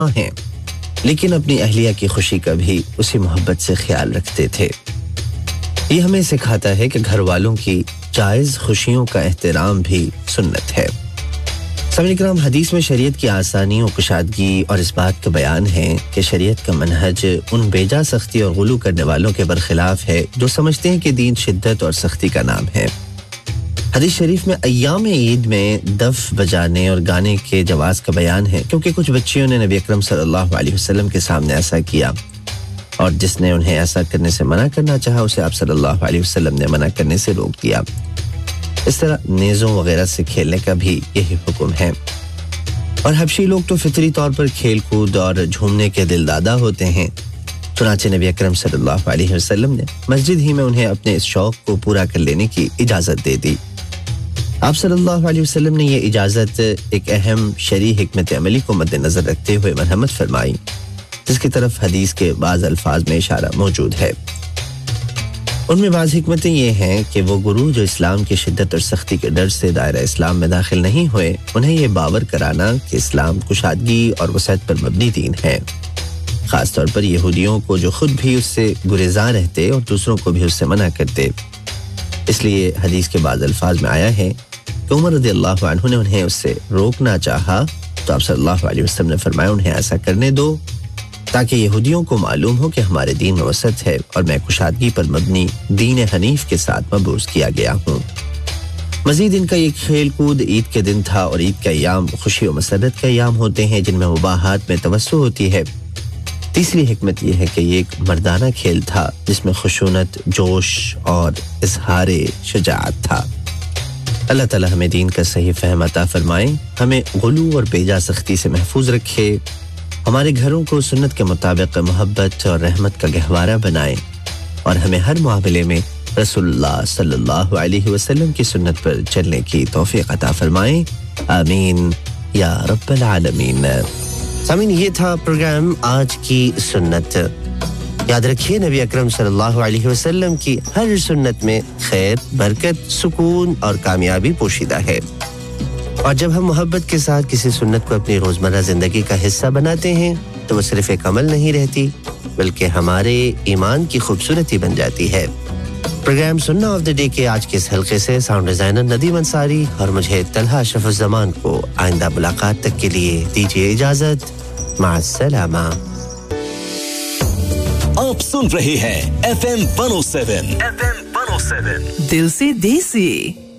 हैं, लेकिन अपनी अहलिया की खुशी का भी उसी मोहब्बत से ख्याल रखते थे। ये हमें सिखाता है कि घर वालों की जायज़ खुशियों का एहतराम भी सुन्नत है। सामईन किराम, हदीस में शरीयत की आसानी और कुशादगी और इस बात का बयान है कि शरीयत का मनहज उन बेजा सख्ती और गुलू करने वालों के बरखिलाफ है जो समझते हैं कि दीन शिद्दत और सख्ती का नाम है। हदीस शरीफ में अय्याम ईद में दफ बजाने और गाने के जवाज का बयान है, क्योंकि कुछ बच्चियों ने नबी अकरम सल्लल्लाहु अलैहि वसल्लम के सामने ऐसा किया और जिसने उन्हें ऐसा करने से मना करना चाहा उसे आप सल्लल्लाहु अलैहि वसल्लम ने मना करने से रोक दिया। इस तरह नेज़ों वगैरह से खेलने का भी यही हुक्म है। और हबशी लोग तो फितरी तौर पर खेल कूद और झूमने के दिलदादा होते हैं, चुनांचे नबी अकरम सल्लल्लाहु अलैहि वसल्लम ने मस्जिद ही में उन्हें अपने इस शौक को पूरा कर लेने की इजाज़त दे दी। आप सल्लल्लाहु अलैहि वसल्लम ने यह इजाज़त एक अहम शरई हिकमत अमली को मद्देनजर रखते हुए मरहमत फरमाई, जिसकी तरफ हदीस के बाज़ अल्फाज में इशारा मौजूद है। उनमें बाज़ हिकमतें ये हैं कि वो गुरु जो इस्लाम की शिद्दत और सख्ती के डर से दायरा इस्लाम में दाखिल नहीं हुए, उन्हें ये बावर कराना कि इस्लाम कुशादगी और वसअत पर मबनी दीन है, ख़ास तौर पर यहूदियों को जो खुद भी उससे गुरेज़ां रहते और दूसरों को भी उससे मना करते। इसलिए हदीस के बाज़ अल्फाज में आया है कि उमर रज़ियल्लाहु अन्हु ने उन्हें उससे रोकना चाहा तो आप सल्लल्लाहु अलैहि वसल्लम ने फरमाया उन्हें ऐसा करने दो, ताकि यहूदियों को मालूम हो कि हमारे दीन में वसअत है और मैं कुशादगी पर मबनी दीन हनीफ के साथ मबूस किया गया हूँ। मज़ीद इनका ये खेल कूद ईद के दिन था और ईद के अय्याम खुशी और मसरत के अय्याम होते हैं जिनमें मुबाहात में तवस्सु होती है। तीसरी हिकमत यह है कि ये एक मर्दाना खेल था जिसमें खुशूनत, जोश और इज़हारे शुजाअत था। अल्लाह ताला हमें दीन का सही फहम अता फरमाए, हमें गुलू और बेजा सख्ती से महफूज रखे, हमारे घरों को सुन्नत के मुताबिक मोहब्बत और रहमत का गहवारा बनाए और हमें हर मामले में रसूलुल्लाह सल्लल्लाहु अलैहि वसल्लम की सुन्नत पर चलने की तौफीक अता फरमाए। आमीन या रब्बल आलमीन। सामीन, ये था प्रोग्राम आज की सुन्नत। याद रखिए, नबी अकरम सल्लल्लाहु अलैहि वसल्लम की हर सुन्नत में खैर, बरकत, सुकून और कामयाबी पोशीदा है। और जब हम मोहब्बत के साथ किसी सुन्नत को अपनी रोजमर्रा जिंदगी का हिस्सा बनाते हैं तो वो सिर्फ एक अमल नहीं रहती बल्कि हमारे ईमान की खूबसूरती बन जाती है। प्रोग्राम सुन्ना ऑफ द डे के आज के इस हल्के से साउंड डिजाइनर नदीम अंसारी और मुझे तलहा अशरफुज़्ज़मान को आइंदा मुलाकात तक के लिए दीजिए इजाजत। माअस्सलामा। आप सुन रहे हैं FM 107 दिल से देसी।